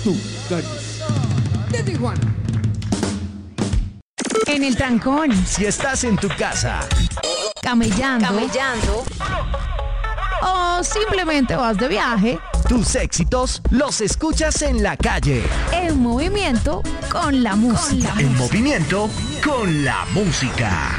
Tú, Caris. De Tijuana. En el trancón, Si estás en tu casa, camellando o simplemente vas de viaje, tus éxitos los escuchas en la calle. en movimiento con la música. En movimiento con la música.